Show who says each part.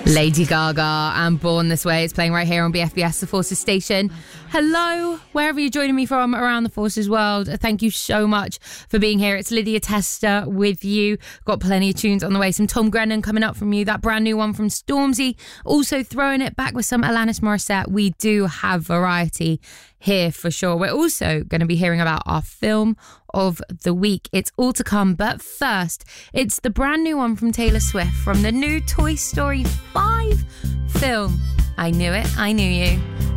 Speaker 1: Lady Gaga and Born This Way. It's playing right here on BFBS, the Forces station. Hello, wherever you're joining me from around the Forces world. Thank you so much for being here. It's Lydia Tester with you. Got plenty of tunes on the way. Some Tom Grennan coming up from you. That brand new one from Stormzy. Also throwing it back with some Alanis Morissette. We do have variety here for sure. We're also going to be hearing about our film of the week. It's all to come, but first, it's the brand new one from Taylor Swift from the new Toy Story 5 film. I knew it, I knew you.